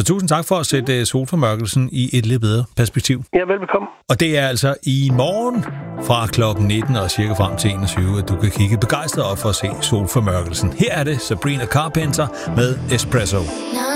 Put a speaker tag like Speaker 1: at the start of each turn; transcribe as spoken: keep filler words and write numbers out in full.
Speaker 1: Så tusind tak for at sætte solformørkelsen i et lidt bedre perspektiv.
Speaker 2: Ja, velbekomme.
Speaker 1: Og det er altså i morgen fra klokken nitten og cirka frem til enogtyve, at du kan kigge begejstret op for at se solformørkelsen. Her er det Sabrina Carpenter med Espresso.